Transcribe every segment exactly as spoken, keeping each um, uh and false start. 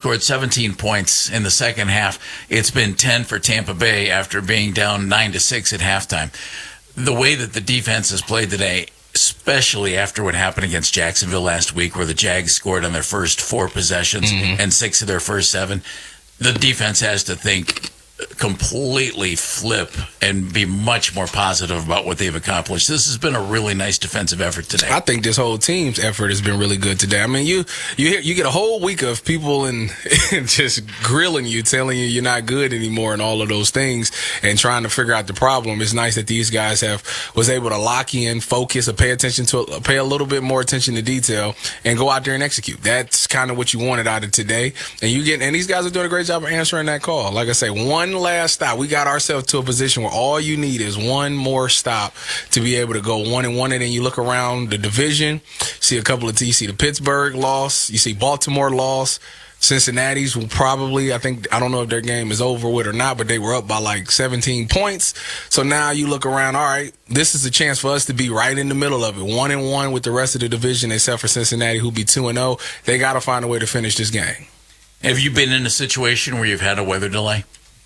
scored seventeen points in the second half. It's been ten for Tampa Bay after being down nine to six at halftime. The way that the defense has played today, especially after what happened against Jacksonville last week, where the Jags scored on their first four possessions mm-hmm. and six of their first seven, the defense has to think completely flip and be much more positive about what they've accomplished. This has been a really nice defensive effort today. I think this whole team's effort has been really good today. I mean, you you hear, you get a whole week of people and just grilling you, telling you you're not good anymore and all of those things, and trying to figure out the problem. It's nice that these guys have was able to lock in, focus, or pay attention to pay a little bit more attention to detail, and go out there and execute. That's kind of what you wanted out of today. And you get and these guys are doing a great job of answering that call. Like I say, one last stop. We got ourselves to a position where all you need is one more stop to be able to go one and one. And then you look around the division, see a couple of you see the Pittsburgh loss, you see Baltimore loss. Cincinnati's will probably, I think, I don't know if their game is over with or not, but they were up by like seventeen points. So now you look around, all right, this is a chance for us to be right in the middle of it. One and one with the rest of the division, except for Cincinnati, who'll be two and oh. They got to find a way to finish this game. Have you been in a situation where you've had a weather delay?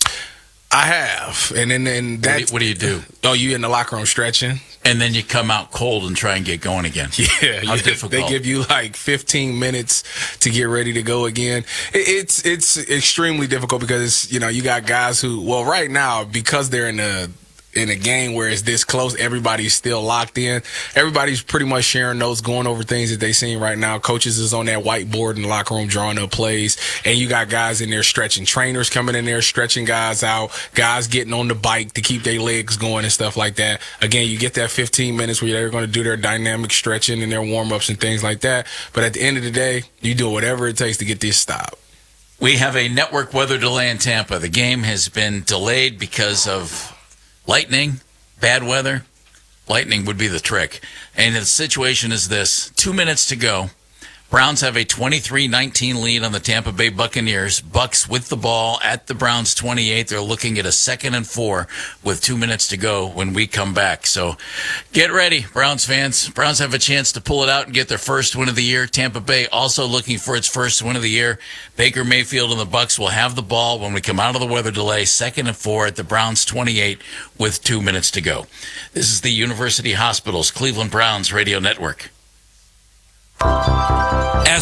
I have, and then and that. What do you do? Oh, you in the locker room stretching, and then you come out cold and try and get going again. Yeah, how yeah. difficult. They give you like fifteen minutes to get ready to go again. It, it's it's extremely difficult because you know you got guys who, well, right now because they're in a in a game where it's this close, everybody's still locked in. Everybody's pretty much sharing notes, going over things that they're seeing right now. Coaches is on that whiteboard in the locker room drawing up plays, and you got guys in there stretching. Trainers coming in there stretching guys out, guys getting on the bike to keep their legs going and stuff like that. Again, you get that fifteen minutes where they're going to do their dynamic stretching and their warm-ups and things like that. But at the end of the day, you do whatever it takes to get this stopped. We have a network weather delay in Tampa. The game has been delayed because of lightning, bad weather. Lightning would be the trick. And the situation is this. Two minutes to go. Browns have a twenty-three nineteen lead on the Tampa Bay Buccaneers. Bucks with the ball at the Browns twenty-eight. They're looking at a second and four with two minutes to go when we come back. So get ready, Browns fans. Browns have a chance to pull it out and get their first win of the year. Tampa Bay also looking for its first win of the year. Baker Mayfield and the Bucks will have the ball when we come out of the weather delay. Second and four at the Browns twenty-eight with two minutes to go. This is the University Hospitals Cleveland Browns Radio Network.